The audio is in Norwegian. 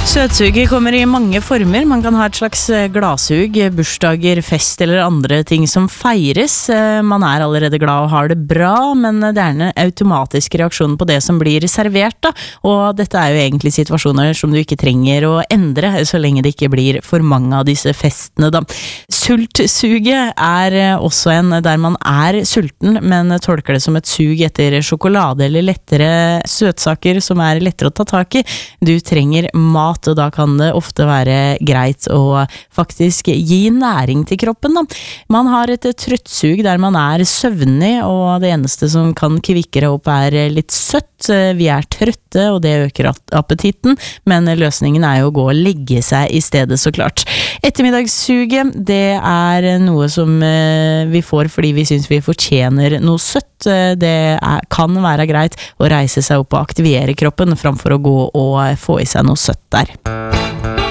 Søtsuget kommer i mange former. Man kan ha et slags glassug, bursdager, fest eller andre ting som feires. Man er allerede glad og har det bra, men det er en automatisk reaksjon på det som blir servert da. Og dette er jo egentlig situasjoner som du ikke trenger å endre, så lenge det ikke blir for mange av disse festene da. Sultsuget er også en der man er sulten, men tolker det som et sug etter sjokolade eller lettere søtsaker som er lettere å ta tak i. Du trenger mat, og da kan det ofte være greit å faktisk gi næring til kroppen da. Man har et trøttsug der man er søvnig, og det eneste som kan kvikke det opp er litt søtt. Vi er trøtte, og det øker appetitten, men løsningen er jo å gå og legge seg i stedet, så klart. Ettermiddagssuget, det er noe som vi får fordi vi synes vi fortjener noe søtt. Det kan være greit å reise seg opp og aktivere kroppen framfor å gå og få i seg noe søtt der.